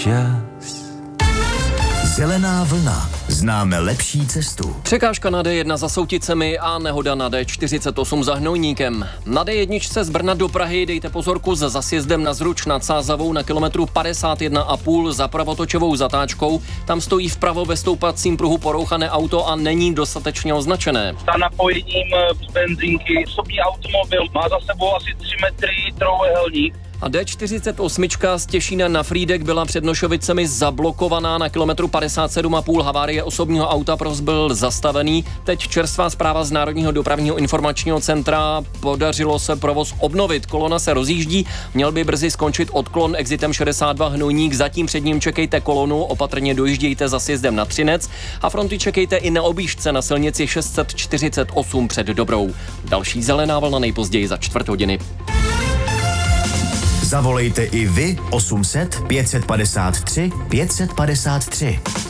Zelená vlna. Známe lepší cestu. Překážka na D1 za Souticemi a nehoda na D48 za Hnojníkem. Na D1 z Brna do Prahy dejte pozorku za sjezdem na Zruč nad Sázavou na kilometru 51,5 za pravotočovou zatáčkou. Tam stojí vpravo ve stoupacím pruhu porouchané auto a není dostatečně označené. Za napojením benzínky osobní automobil má za sebou asi 3 metry trojúhelník. A D48 z Těšína na Frýdek byla před Nošovicemi zablokovaná na kilometru 57,5. Havárie osobního auta byl zastavený. Teď čerstvá zpráva z Národního dopravního informačního centra. Podařilo se provoz obnovit. Kolona se rozjíždí. Měl by brzy skončit odklon exitem 62 Hnojník. Zatím před ním čekejte kolonu. Opatrně dojíždějte za sjezdem na Třinec. A fronty čekejte i na objížďce na silnici 648 před Dobrou. Další zelená vlna nejpozději za 4 hodiny. Zavolejte i vy 800 553 553.